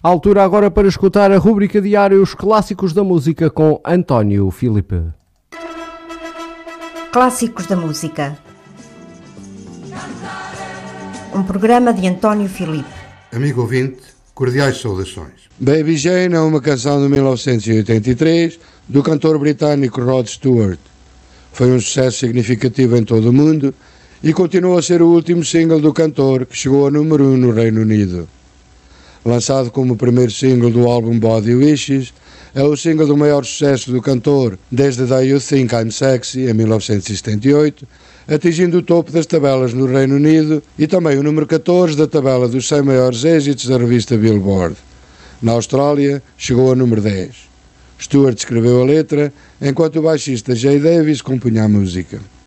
A altura agora para escutar a rubrica diária Os Clássicos da Música com António Filipe. Clássicos da Música. Um programa de António Filipe. Amigo ouvinte, cordiais saudações. Baby Jane é uma canção de 1983 do cantor britânico Rod Stewart. Foi um sucesso significativo em todo o mundo e continua a ser o último single do cantor, que chegou a número 1 no Reino Unido. Lançado como o primeiro single do álbum Body Wishes, é o single do maior sucesso do cantor desde The You Think I'm Sexy, em 1978, atingindo o topo das tabelas no Reino Unido e também o número 14 da tabela dos 100 maiores êxitos da revista Billboard. Na Austrália, chegou a número 10. Stewart escreveu a letra, enquanto o baixista Jay Davis compunha a música.